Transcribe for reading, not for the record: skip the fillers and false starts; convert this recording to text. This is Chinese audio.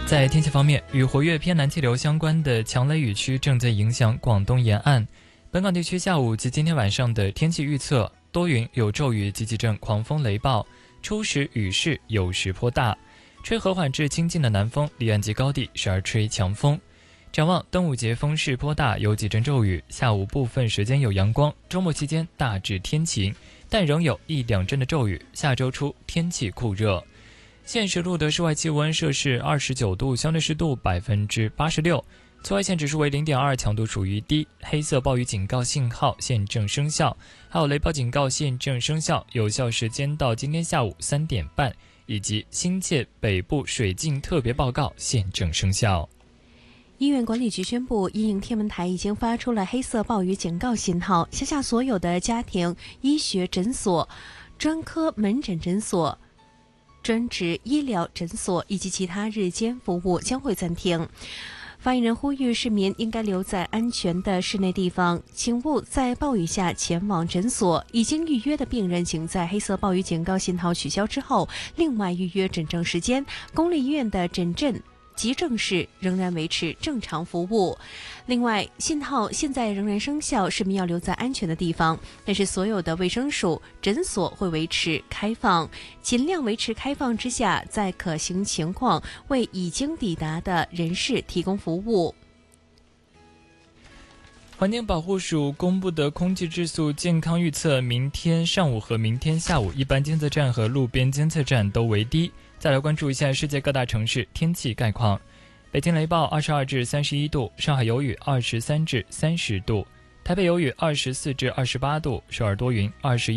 在天气方面，与活跃偏南气流相关的强雷雨区正在影响广东沿岸。本港地区下午及今天晚上的天气预测：多云有骤雨及几阵狂风雷暴，初时雨势有时颇大，吹和缓至清劲的南风，离岸及高地时而吹强风。展望端午节风势颇大，有几阵骤雨，下午部分时间有阳光，周末期间大致天晴，但仍有一两阵的骤雨。下周初天气酷热。现时录得室外气温摄氏29度，相对湿度86%，紫外线指数为0.2，强度属于低。黑色暴雨警告信号现正生效，还有雷暴警告现正生效，有效时间到今天下午3点半，以及新界北部水浸特别报告现正生效。 医院管理局宣布，因应天文台已经发出了黑色暴雨警告信号，辖下所有的家庭医学诊所、专科门诊诊所、专职医疗诊所以及其他日间服务将会暂停。发言人呼吁市民应该留在安全的室内地方，请勿在暴雨下前往诊所。已经预约的病人，请在黑色暴雨警告信号取消之后，另外预约诊症时间。公立医院的诊症急症室仍然维持正常服务。另外，信号现在仍然生效，市民要留在安全的地方，但是所有的卫生署、诊所会维持开放，尽量维持开放之下，在可行情况为已经抵达的人士提供服务。 环境保护署公布的空气质素健康预测，明天上午和明天下午一般监测站和路边监测站都为低。再来关注一下世界各大城市天气概况。北京雷暴22至31度，上海有雨23至30度，台北有雨24至28度，首尔多云21